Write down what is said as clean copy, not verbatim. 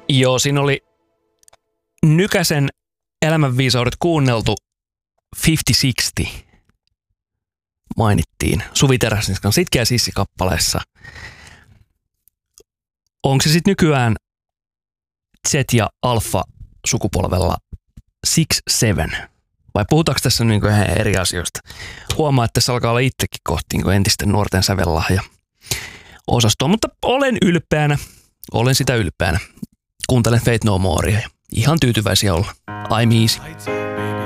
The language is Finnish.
Joo, siinä oli Nykäsen elämänviisaudet kuunneltu 50-60. Mainittiin Suvi Teräsniskan Sitkeä sissi-kappaleessa. Onko se sitten nykyään Z- ja Alfa-sukupolvella 6-7? Vai puhutaanko tässä niin ihan eri asioista? Huomaa, että tässä alkaa olla itsekin kohti niin entisten nuorten sävellahja osastoa, mutta olen ylpeänä. Olen sitä ylpeänä. Kuuntelen Faith No Morea ja ihan tyytyväisiä olla. I'm easy.